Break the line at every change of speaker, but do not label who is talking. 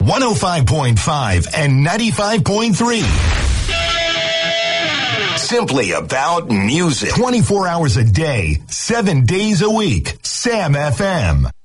105.5 and 95.3. Simply about music. 24 hours a day, 7 days a week. Sam FM.